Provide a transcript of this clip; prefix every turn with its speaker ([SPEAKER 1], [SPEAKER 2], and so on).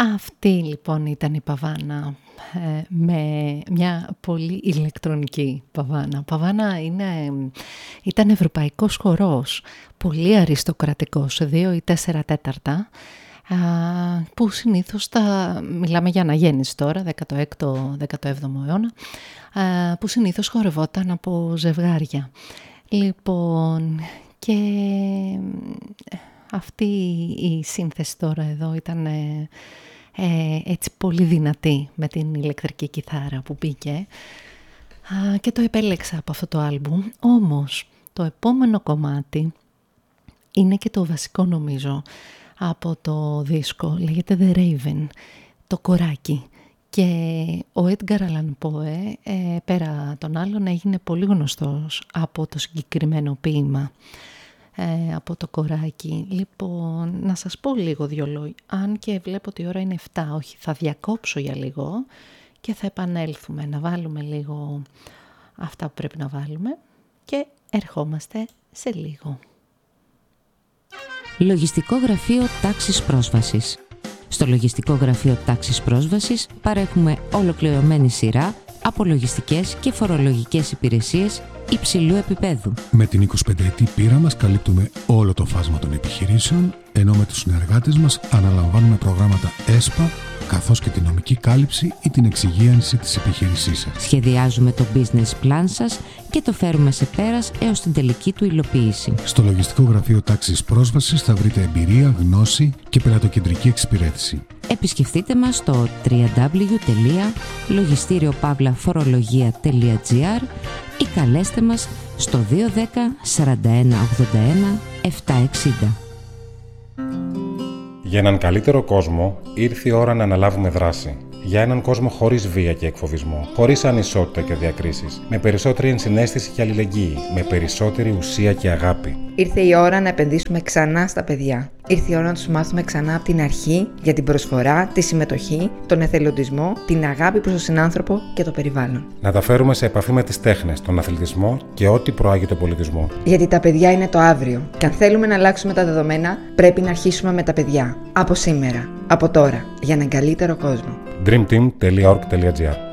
[SPEAKER 1] Αυτή λοιπόν ήταν η Παβάνα, με μια πολύ ηλεκτρονική Παβάνα. Παβάνα ήταν ευρωπαϊκός χορός, πολύ αριστοκρατικός, 2 ή 4 τέταρτα, που συνήθως μιλάμε για αναγέννηση τώρα, 16ο-17ο αιώνα, που συνήθως χορευόταν από ζευγάρια. Λοιπόν, και αυτή η σύνθεση τώρα εδώ ήταν έτσι πολύ δυνατή με την ηλεκτρική κιθάρα που μπήκε, και το επέλεξα από αυτό το άλμπουμ. Όμως το επόμενο κομμάτι είναι και το βασικό νομίζω από το δίσκο, λέγεται The Raven, το κοράκι. Και ο Edgar Allan Poe, πέρα των άλλων, έγινε πολύ γνωστός από το συγκεκριμένο ποίημα, από το κοράκι. Λοιπόν, να σας πω λίγο 2 λόγια, αν και βλέπω ότι η ώρα είναι 7, όχι, θα διακόψω για λίγο και θα επανέλθουμε να βάλουμε λίγο αυτά που πρέπει να βάλουμε και ερχόμαστε σε λίγο.
[SPEAKER 2] Λογιστικό Γραφείο Τάξης Πρόσβασης. Στο Λογιστικό Γραφείο Τάξης Πρόσβασης παρέχουμε ολοκληρωμένη σειρά από λογιστικές και φορολογικές υπηρεσίες υψηλού επίπεδου. Με την 25ετή πείρα μας καλύπτουμε όλο το φάσμα των επιχειρήσεων, ενώ με τους συνεργάτες μας αναλαμβάνουμε προγράμματα ΕΣΠΑ, καθώς και την νομική κάλυψη ή την εξυγίανση της επιχείρησής σας. Σχεδιάζουμε το business plan σας και το φέρουμε σε πέρας έως την τελική του υλοποίηση. Στο Λογιστικό Γραφείο Τάξης Πρόσβασης θα βρείτε εμπειρία, γνώση και πελατοκεντρική εξυπηρέτηση. Επισκεφτείτε μας στο www.logisteriopavlaforologia.gr ή καλέστε μας στο 210 41 81 760.
[SPEAKER 3] Για έναν καλύτερο κόσμο ήρθε η ώρα να αναλάβουμε δράση. Για έναν κόσμο χωρίς βία και εκφοβισμό, χωρίς ανισότητα και διακρίσεις, με περισσότερη ενσυναίσθηση και αλληλεγγύη, με περισσότερη ουσία και αγάπη.
[SPEAKER 4] Ήρθε η ώρα να επενδύσουμε ξανά στα παιδιά. Ήρθε η ώρα να τους μάθουμε ξανά από την αρχή για την προσφορά, τη συμμετοχή, τον εθελοντισμό, την αγάπη προς τον συνάνθρωπο και το περιβάλλον.
[SPEAKER 3] Να τα φέρουμε σε επαφή με τις τέχνες, τον αθλητισμό και ό,τι προάγει τον πολιτισμό.
[SPEAKER 4] Γιατί τα παιδιά είναι το αύριο. Και αν θέλουμε να αλλάξουμε τα δεδομένα, πρέπει να αρχίσουμε με τα παιδιά. Από σήμερα, από τώρα, για έναν καλύτερο κόσμο.
[SPEAKER 3] dreamteam.org.gr